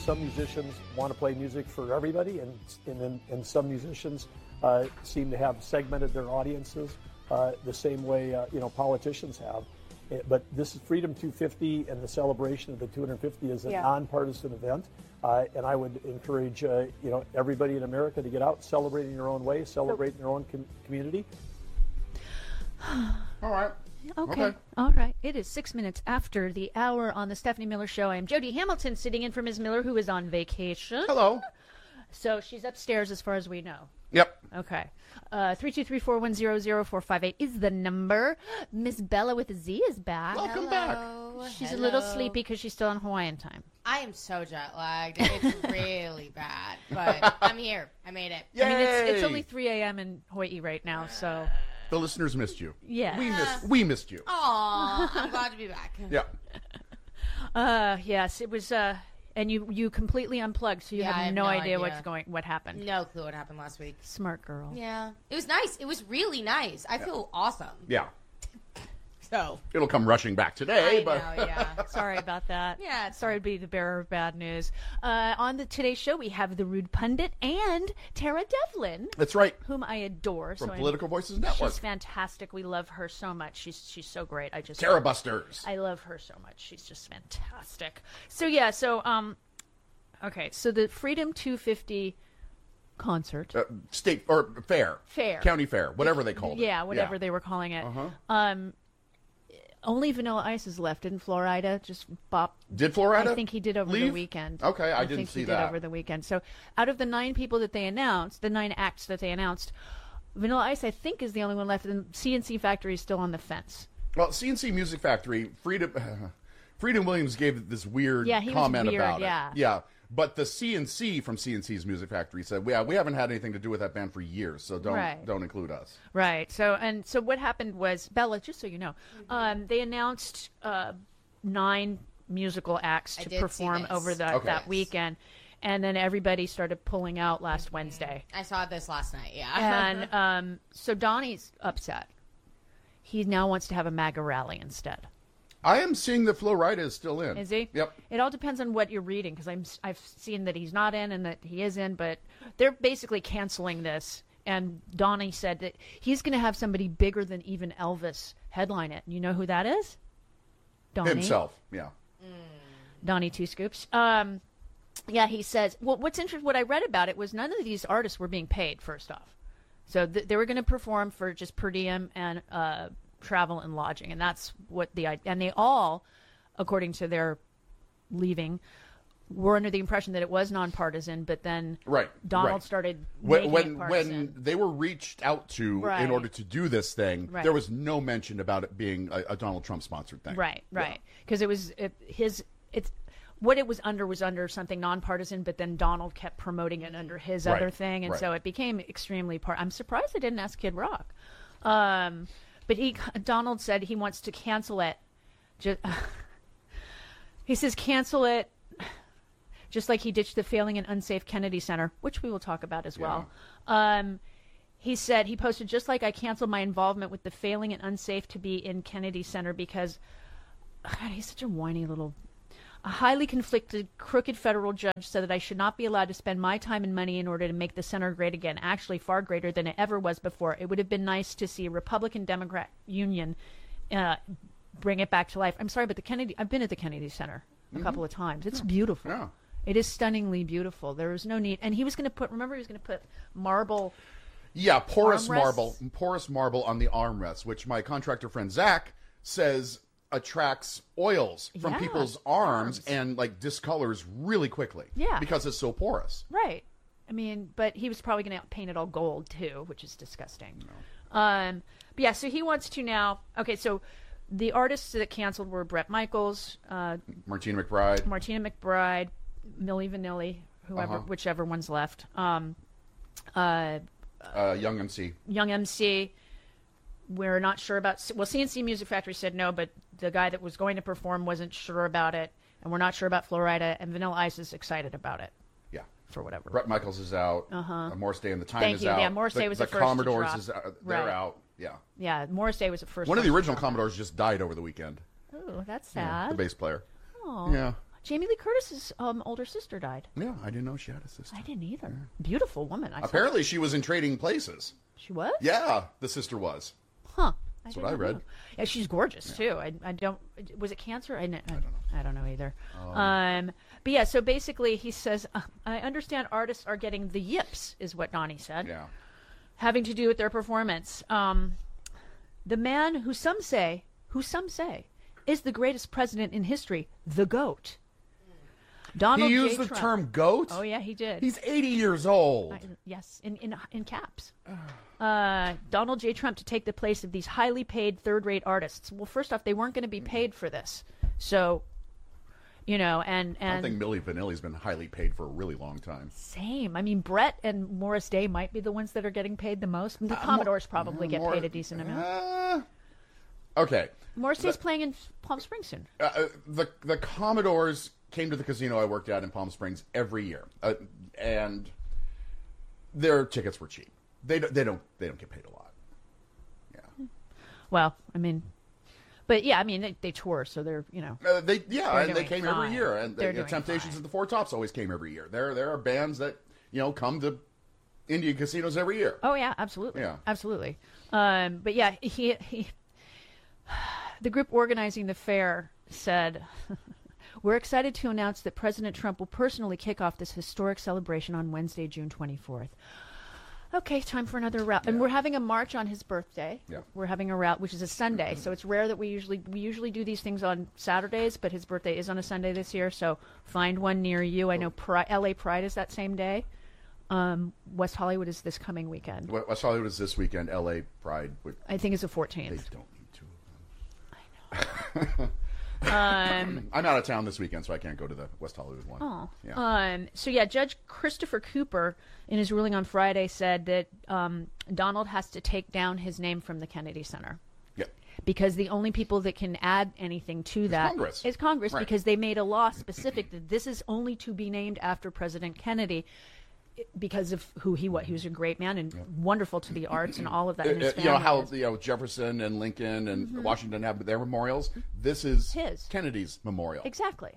some musicians want to play music for everybody, and some musicians seem to have segmented their audiences the same way politicians have. But this is Freedom 250, and the celebration of the 250 is a nonpartisan event. And I would encourage everybody in America to get out, celebrate in your own way, celebrate in your own community. All right. Okay. All right. It is 6 minutes after the hour on the Stephanie Miller Show. I am Jody Hamilton, sitting in for Ms. Miller, who is on vacation. Hello. So she's upstairs as far as we know. Yep. Okay. 323-410-0458 is the number. Miss Bella with a Z is back. Welcome back. She's a little sleepy because she's still on Hawaiian time. I am so jet lagged. It's really bad, but I'm here. I made it. Yay! I mean, it's only 3 a.m. in Hawaii right now, so. The listeners missed you. Yeah. We missed you. Aw, I'm glad to be back. Yeah. Yes, it was, and you completely unplugged, so you have no idea what happened. No clue what happened last week. Smart girl. Yeah. It was nice. It was really nice. I feel awesome. Yeah. So. It'll come rushing back today, I know, yeah. Sorry about that. Yeah. Sorry to be the bearer of bad news. On today's show, we have the Rude Pundit and Tara Devlin. That's right. Whom I adore. From Political Voices Network. She's fantastic. We love her so much. She's so great. Tara Busters. I love her so much. She's just fantastic. So okay. So the Freedom 250 concert. State or fair. Fair. County fair. Whatever they called it. Yeah, whatever they were calling it. Only Vanilla Ice is left. Didn't Florida just bop? Did Florida? I think he did over the weekend. Okay, I didn't see that. Did over the weekend. So out of the 9 people that they announced, the 9 acts that they announced, Vanilla Ice, I think, is the only one left. And CNC Factory is still on the fence. Well, CNC Music Factory, Freedom Williams gave this weird comment about it. Yeah. But the CNC from CNC's Music Factory said, we haven't had anything to do with that band for years, so don't include us. Right. So what happened was, Bella, just so you know, they announced 9 musical acts to perform over that weekend, and then everybody started pulling out last Wednesday. I saw this last night, yeah. And so Donnie's upset. He now wants to have a MAGA rally instead. I am seeing that Flo Rida is still in. Is he? Yep. It all depends on what you're reading, because I've seen that he's not in and that he is in, but they're basically canceling this. And Donnie said that he's going to have somebody bigger than even Elvis headline it. And you know who that is? Donnie. Himself, yeah. Donnie Two Scoops. Yeah, he says, well, what's interesting, what I read about it was none of these artists were being paid, first off. So they were going to perform for just per diem and travel and lodging, and that's what and they all, according to their leaving, were under the impression that it was nonpartisan, but then Donald started when they were reached out to in order to do this thing, there was no mention about it being a Donald Trump sponsored thing. Right, because it was what it was under something nonpartisan, but then Donald kept promoting it under his other thing, and so it became extremely I'm surprised they didn't ask Kid Rock. But Donald said he wants to cancel it. He says cancel it, just like he ditched the failing and unsafe Kennedy Center, which we will talk about as well. He said he posted, just like I canceled my involvement with the failing and unsafe to be in Kennedy Center because God, he's such a whiny little. A highly conflicted, crooked federal judge said that I should not be allowed to spend my time and money in order to make the center great again, actually far greater than it ever was before. It would have been nice to see a Republican-Democrat union bring it back to life. I'm sorry, but I've been at the Kennedy Center a couple of times. It's beautiful. Yeah. It is stunningly beautiful. There was no need. And he was going to put marble. Yeah, porous marble on the armrests, which my contractor friend Zach says attracts oils from people's arms and discolors really quickly. Yeah. Because it's so porous. Right. I mean, but he was probably going to paint it all gold too, which is disgusting. No. But yeah, so he wants to now. Okay, so the artists that canceled were Bret Michaels, Martina McBride, Milli Vanilli, whichever one's left. Young MC. Young MC. We're not sure about. Well, CNC Music Factory said no, but the guy that was going to perform wasn't sure about it, and we're not sure about Flo Rida, and Vanilla Ice is excited about it. Yeah, for whatever. Bret Michaels is out. Morris Day and the Time Thank is you. out. Yeah, Morris Day was the first Commodores to drop. They're out. Yeah. Yeah, Morris Day was the first. One of the original Commodores just died over the weekend. Oh, that's sad. The bass player. Oh. Yeah. Jamie Lee Curtis's older sister died. Yeah, I didn't know she had a sister. I didn't either. Yeah. Beautiful woman. Apparently, she was in Trading Places. She was? Yeah, the sister was. Huh. That's what I read. Yeah, she's gorgeous too. I don't. Was it cancer? I don't know. I don't know either. But yeah, so basically, he says, "I understand artists are getting the yips," is what Donnie said. Yeah. Having to do with their performance. The man who some say is the greatest president in history, the GOAT. Donald He used J. the Trump. term GOAT? Oh, yeah, he did. He's 80 years old. Yes, in caps. Donald J. Trump to take the place of these highly paid third-rate artists. Well, first off, they weren't going to be paid for this. So, you know, and I don't think Milli Vanilli's been highly paid for a really long time. Same. I mean, Brett and Morris Day might be the ones that are getting paid the most. The Commodores probably get paid a decent amount. Okay. Morris Day's playing in Palm Springs soon. The Commodores came to the casino I worked at in Palm Springs every year, and their tickets were cheap. They don't get paid a lot. Yeah. Well, I mean, but yeah, I mean they tour, so they're they came fine. every year, and Temptations fine. at the Four Tops always came every year. There are bands that come to Indian casinos every year. Oh yeah, absolutely, yeah, absolutely. But yeah, he the group organizing the fair said. We're excited to announce that President Trump will personally kick off this historic celebration on Wednesday, June 24th. Okay, time for another route. And we're having a march on his birthday. Yeah. We're having a route, which is a Sunday. So it's rare that we usually do these things on Saturdays, but his birthday is on a Sunday this year. So find one near you. I know LA Pride is that same day. West Hollywood is this coming weekend. West Hollywood is this weekend. LA Pride. I think it's the 14th. They don't need two of them. I know. I'm out of town this weekend, so I can't go to the West Hollywood one. Oh. Yeah. So yeah, Judge Christopher Cooper, in his ruling on Friday, said that Donald has to take down his name from the Kennedy Center. Yep. Because the only people that can add anything to that is Congress, right. Because they made a law specific that this is only to be named after President Kennedy. Because of who he was. He was a great man and wonderful to the arts and all of that. And his family how Jefferson and Lincoln and Washington have their memorials. This is his. Kennedy's memorial. Exactly.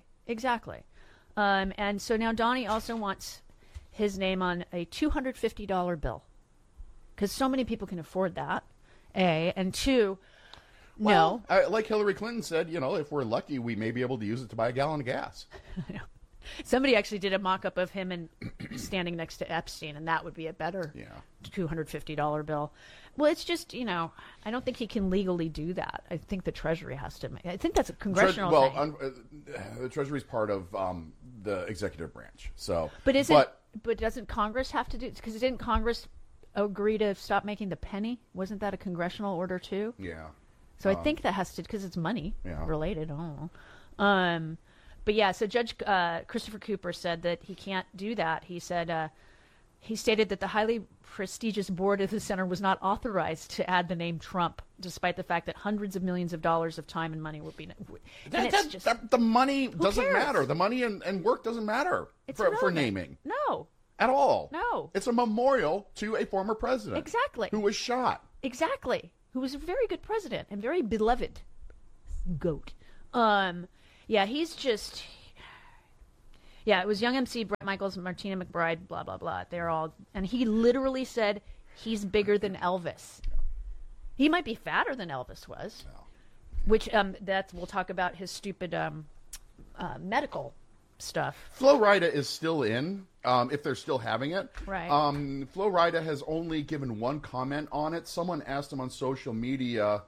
And so now Donnie also wants his name on a $250 bill. Because so many people can afford that, A. And two, no. Like Hillary Clinton said, if we're lucky, we may be able to use it to buy a gallon of gas. Somebody actually did a mock-up of him and standing next to Epstein, and that would be a better $250 bill. Well, it's just, I don't think he can legally do that. I think the Treasury has to. I think that's a congressional thing. The Treasury's part of the executive branch. So, but doesn't Congress have to do? Because didn't Congress agree to stop making the penny? Wasn't that a congressional order too? Yeah. So I think that has to, because it's money related. I don't know. But yeah, so Judge Christopher Cooper said that he can't do that. He said he stated that the highly prestigious board of the center was not authorized to add the name Trump, despite the fact that hundreds of millions of dollars of time and money will be. The money doesn't matter. The money and work doesn't matter for naming. No. At all. No. It's a memorial to a former president. Exactly. Who was shot. Exactly. Who was a very good president and very beloved. GOAT. Yeah, he's just. Yeah, it was Young MC, Bret Michaels, Martina McBride, blah, blah, blah. They're all. And he literally said he's bigger than Elvis. He might be fatter than Elvis was. No. Which, we'll talk about his stupid medical stuff. Flo Rida is still in, if they're still having it. Right. Flo Rida has only given one comment on it. Someone asked him on social media,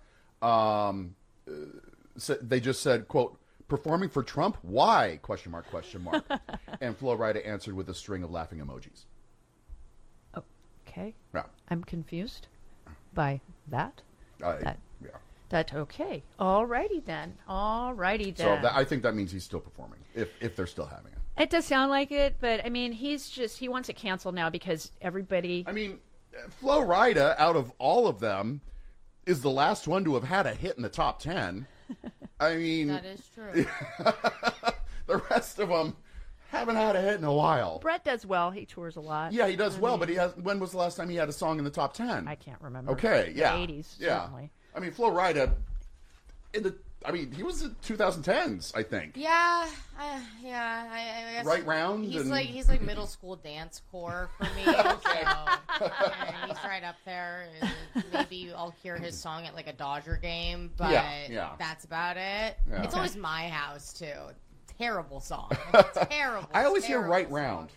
they just said, quote, "Performing for Trump? Why? Question mark, question mark." And Flo Rida answered with a string of laughing emojis. Okay. Yeah. I'm confused by that. Yeah. That okay. Alrighty then. So I think that means he's still performing, if they're still having it. It does sound like it, but I mean, he wants it canceled now because everybody. I mean, Flo Rida, out of all of them, is the last one to have had a hit in the top 10. I mean, that is true. The rest of them haven't had a hit in a while. Brett does well. He tours a lot. Yeah, he does well, but when was the last time he had a song in the top 10? I can't remember. Okay, yeah. The 80s, yeah. certainly. I mean, Flo Rida, in the I mean, he was in 2010s, I think. Yeah, I guess Right Round. He's like middle school dance core for me. Okay. So, he's right up there. Maybe I'll hear his song at like a Dodger game, but that's about it. Yeah. It's always My House too. Terrible song. Terrible. I always hear Right Round.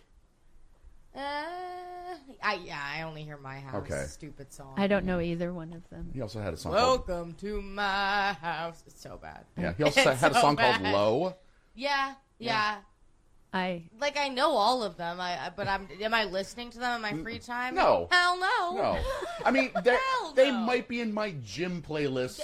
I only hear My House. Okay. Stupid song. I don't know either one of them. He also had a song Welcome to my house. It's so bad. Yeah, he also had a song called Low. Yeah. I know all of them. Am I listening to them in my free time? No. Hell no. No. I mean, they might be in my gym playlist,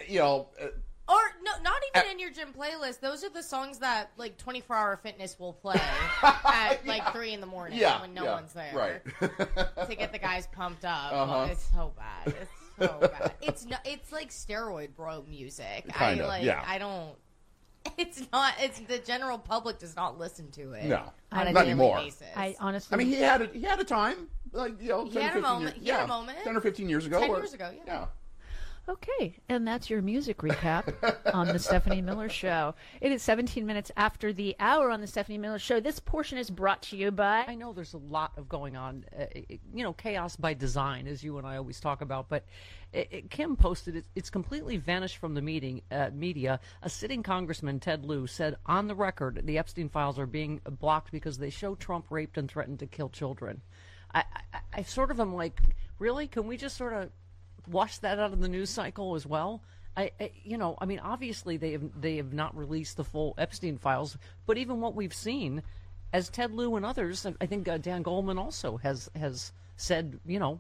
Or no, not even in your gym playlist. Those are the songs that like 24-hour fitness will play at like 3 in the morning when no one's there, right? To get the guys pumped up. Oh, it's so bad. It's so bad. It's like steroid bro music. Kind of. I don't. It's not. It's the general public does not listen to it. No, on a not daily anymore. basis. I honestly. I mean, he had a time, like he had a moment. He had a moment. 10 or 15 years ago. 10 years ago. Yeah. Okay, and that's your music recap on the Stephanie Miller Show. It is 17 minutes after the hour on the Stephanie Miller Show. This portion is brought to you by... I know there's a lot of going on, chaos by design, as you and I always talk about, but Kim posted it's completely vanished from the media. A sitting congressman, Ted Lieu, said on the record the Epstein files are being blocked because they show Trump raped and threatened to kill children. I sort of am like, really? Can we just sort of wash that out of the news cycle as well? I mean, obviously they have not released the full Epstein files, but even what we've seen, as Ted Lieu and others, I think Dan Goldman also has said,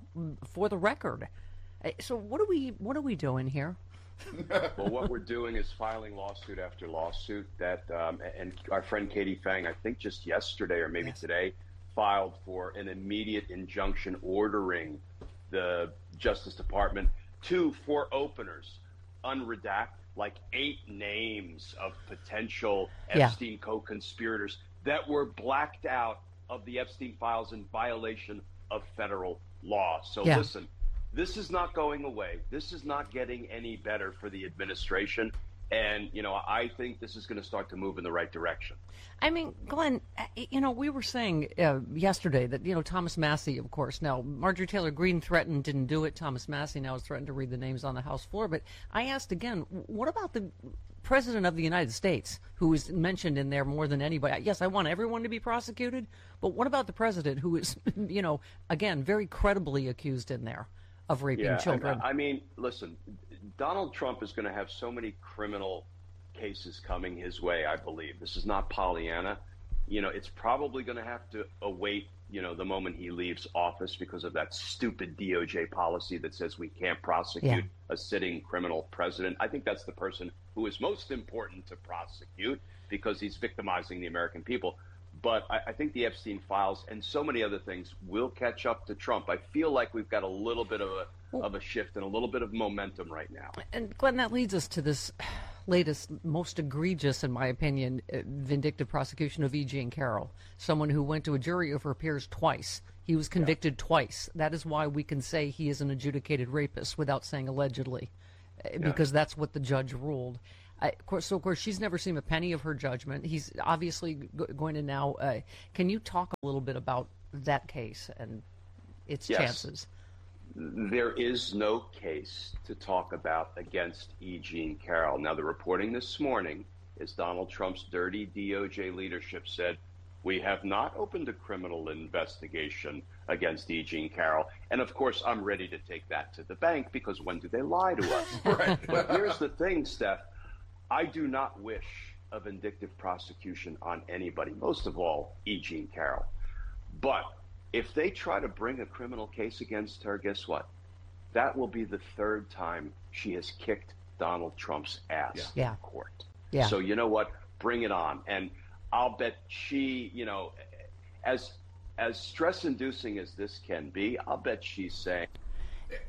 for the record. So what are we doing here? Well, what we're doing is filing lawsuit after lawsuit that, and our friend Katie Fang, I think just yesterday or maybe today, filed for an immediate injunction ordering the Justice Department for openers, unredact like 8 names of potential Epstein co-conspirators that were blacked out of the Epstein files in violation of federal law. So listen, this is not going away. This is not getting any better for the administration. And, I think this is going to start to move in the right direction. I mean, Glenn, we were saying yesterday that, Thomas Massie, of course, now Marjorie Taylor Greene didn't do it. Thomas Massie now has threatened to read the names on the House floor. But I asked again, what about the President of the United States, who is mentioned in there more than anybody? Yes, I want everyone to be prosecuted. But what about the President, who is, again, very credibly accused in there of raping children? I mean, listen, Donald Trump is going to have so many criminal cases coming his way, I believe. This is not Pollyanna. It's probably going to have to await, the moment he leaves office because of that stupid DOJ policy that says we can't prosecute a sitting criminal president. I think that's the person who is most important to prosecute because he's victimizing the American people. But I think the Epstein files and so many other things will catch up to Trump. I feel like we've got a little bit of a shift and a little bit of momentum right now. And Glenn, that leads us to this latest, most egregious, in my opinion, vindictive prosecution of E. Jean Carroll, someone who went to a jury of her peers twice. He was convicted twice. That is why we can say he is an adjudicated rapist without saying allegedly, because that's what the judge ruled. Of course, she's never seen a penny of her judgment. He's obviously going to now. Can you talk a little bit about that case and its chances? There is no case to talk about against E. Jean Carroll. Now, the reporting this morning is Donald Trump's dirty DOJ leadership said, we have not opened a criminal investigation against E. Jean Carroll. And, of course, I'm ready to take that to the bank because when do they lie to us? Right. But here's the thing, Steph. I do not wish a vindictive prosecution on anybody, most of all, E. Jean Carroll. But if they try to bring a criminal case against her, guess what? That will be the 3rd time she has kicked Donald Trump's ass in court. Yeah. So you know what? Bring it on. And I'll bet she, as stress-inducing as this can be, I'll bet she's saying,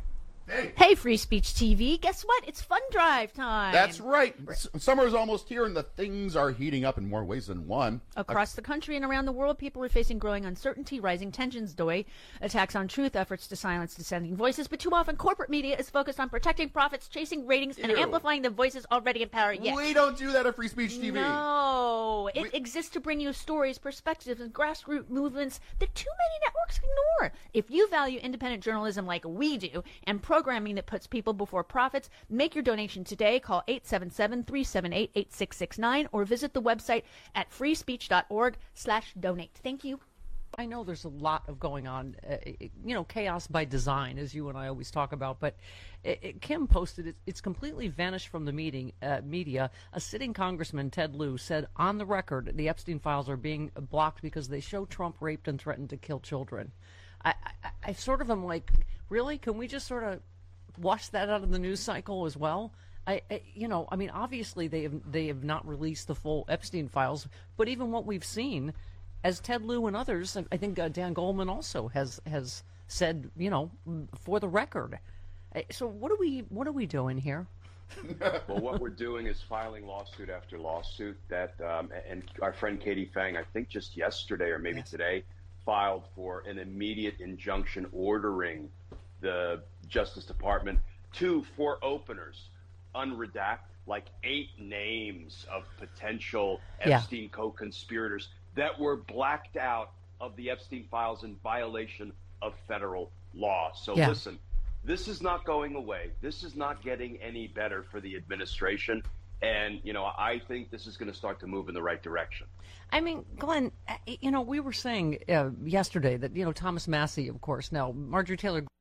Hey, Free Speech TV, guess what? It's Fund Drive time. That's right. Summer is almost here, and the things are heating up in more ways than one. Across the country and around the world, people are facing growing uncertainty, rising tensions, attacks on truth, efforts to silence dissenting voices, but too often corporate media is focused on protecting profits, chasing ratings, and amplifying the voices already in power. Yes. We don't do that at Free Speech TV. No. It exists to bring you stories, perspectives, and grassroots movements that too many networks ignore. If you value independent journalism like we do, and programming that puts people before profits, make your donation today. Call 877-378-8669 or visit the website at freespeech.org/donate. Thank you. I know there's a lot of going on, chaos by design, as you and I always talk about, but Kim posted it's completely vanished from the media. A sitting congressman, Ted Lieu, said on the record the Epstein files are being blocked because they show Trump raped and threatened to kill children. I sort of am like, really? Can we just sort of wash that out of the news cycle as well? Obviously they have not released the full Epstein files, but even what we've seen, as Ted Lieu and others, I think Dan Goldman also has said, for the record. So what are we doing here? Well, what we're doing is filing lawsuit after lawsuit that, and our friend Katie Fang, I think just yesterday or maybe today, filed for an immediate injunction ordering the Justice Department to, for openers, unredact like 8 names of potential Epstein co-conspirators that were blacked out of the Epstein files in violation of federal law. So listen, this is not going away. This is not getting any better for the administration. And, I think this is going to start to move in the right direction. I mean, Glenn, we were saying yesterday that, Thomas Massie, of course, now Marjorie Taylor